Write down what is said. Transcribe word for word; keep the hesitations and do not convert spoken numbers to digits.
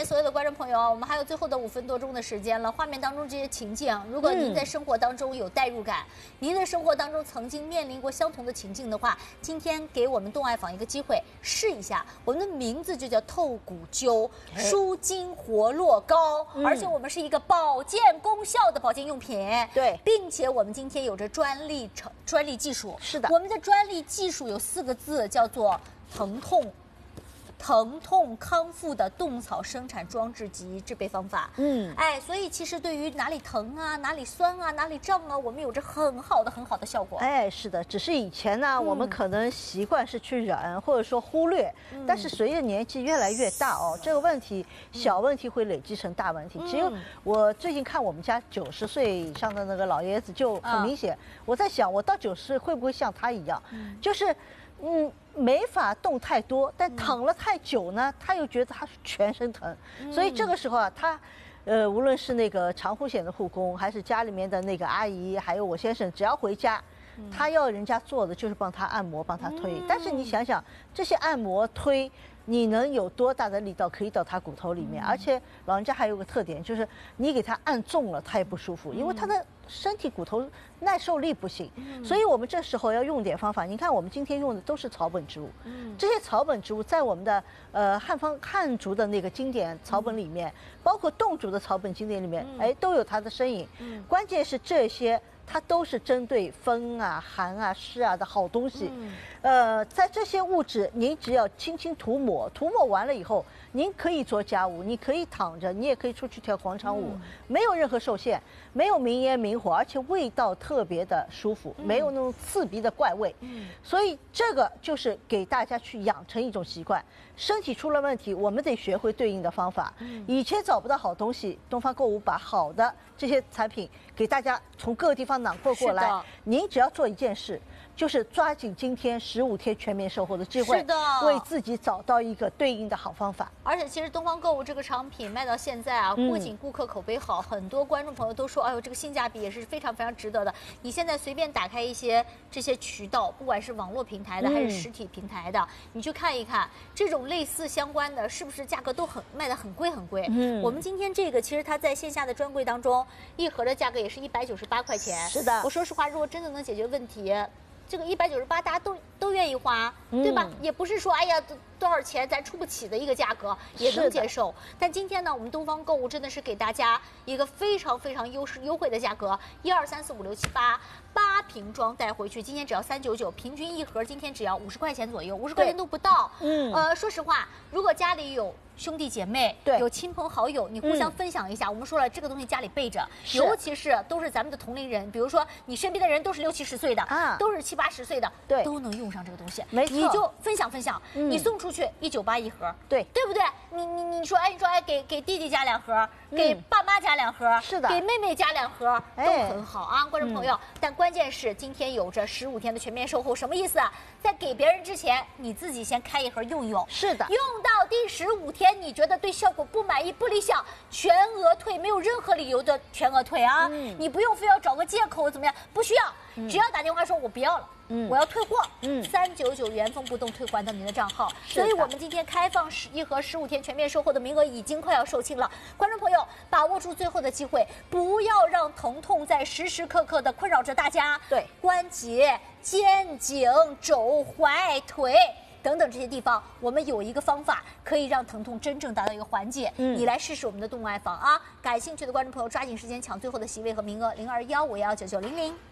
面所有的观众朋友，我们还有最后的五分多钟的时间了。画面当中这些情境，如果您在生活当中有代入感，嗯、您的生活当中曾经面临过相同的情境的话，今天给我们动爱坊一个机会，试一下。我们的名字就叫透骨灸，舒筋活络膏，嗯、而且我们是一个保健功效的保健用品。 对， 并且我们今天有着专利成专利技术。 是的， 我们的专利技术有四个字，叫做疼痛。疼痛康复的动草生产装置及制备方法，嗯，哎，所以其实对于哪里疼啊、哪里酸啊、哪里胀啊，我们有着很好的、很好的效果。 哎，是的，只是以前呢，嗯、我们可能习惯是去忍或者说忽略，嗯、但是随着年纪越来越大哦，这个问题小问题会累积成大问题。嗯、只有我最近看我们家九十岁以上的那个老爷子就很明显，嗯、我在想，我到九十岁会不会像他一样，嗯、就是。嗯，没法动太多，但躺了太久呢，他又觉得他全身疼，嗯、所以这个时候啊，他，呃，无论是那个长护险的护工，还是家里面的那个阿姨，还有我先生，只要回家，嗯、他要人家做的就是帮他按摩，帮他推。嗯、但是你想想，这些按摩推。你能有多大的力道可以到他骨头里面？而且老人家还有个特点，就是你给他按重了，他也不舒服，因为他的身体骨头耐受力不行。所以我们这时候要用点方法。你看，我们今天用的都是草本植物，这些草本植物在我们的呃汉方汉族的那个经典草本里面，包括侗族的草本经典里面，哎，都有它的身影。关键是这些。它都是针对风啊、寒啊、湿啊的好东西，嗯、呃，在这些物质，您只要轻轻涂抹，涂抹完了以后，您可以做家务，你可以躺着，你也可以出去跳广场舞，嗯、没有任何受限，没有明烟明火，而且味道特别的舒服，嗯、没有那种刺鼻的怪味，嗯、所以这个就是给大家去养成一种习惯。身体出了问题，我们得学会对应的方法。嗯、以前找不到好东西，东方购物把好的这些产品给大家从各个地方囊括过来。您只要做一件事，就是抓紧今天十五天全面售后的机会， 是的， 为自己找到一个对应的好方法。 而且，其实东方购物这个产品卖到现在啊，不仅顾客口碑好，嗯、很多观众朋友都说，哎呦，这个性价比也是非常非常值得的。你现在随便打开一些这些渠道，不管是网络平台的还是实体平台的，嗯、你去看一看，这种类似相关的，是不是价格都很卖的很贵很贵？嗯，我们今天这个其实它在线下的专柜当中，一盒的价格也是一百九十八块钱。 是的， 我说实话，如果真的能解决问题。这个一百九十八，大家都都愿意花，对吧？嗯、也不是说哎呀多少钱咱出不起的一个价格，也能接受。但今天呢，我们东方购物真的是给大家一个非常非常优势优惠的价格，一二三四五六七八八瓶装带回去，今天只要三九九，平均一盒今天只要五十块钱左右，五十块钱都不到。嗯，呃，说实话，如果家里有兄弟姐妹，对，有亲朋好友，你互相分享一下。嗯、我们说了，这个东西家里备着，尤其是都是咱们的同龄人，比如说你身边的人都是六七十岁的，啊，都是七八十岁的，对，都能用上这个东西。 没错， 你就分享分享，嗯、你送出去一九八一盒， 对， 对不对？你你你说，哎，你说，哎，给给弟弟家两盒，嗯、给爸妈家两盒， 是的， 给妹妹家两盒，都很好啊，观众朋友。嗯、但关键是今天有着十五天的全面售后，什么意思啊？在给别人之前，你自己先开一盒用用。 是的， 用到第十五天，你觉得对效果不满意、不理想，全额退，没有任何理由的全额退啊！嗯、你不用非要找个借口怎么样，不需要，嗯、只要打电话说我不要了。嗯，我要退货，嗯，三九九原封不动退还到您的账号。所以我们今天开放十一盒十五天全面售后的名额已经快要售罄了，观众朋友把握住最后的机会，不要让疼痛在时时刻刻的困扰着大家。对，关节、肩颈、肘踝、腿等等这些地方，我们有一个方法可以让疼痛真正达到一个缓解。嗯，你来试试我们的动爱坊啊！感兴趣的观众朋友抓紧时间抢最后的席位和名额，零二幺五幺九九零零。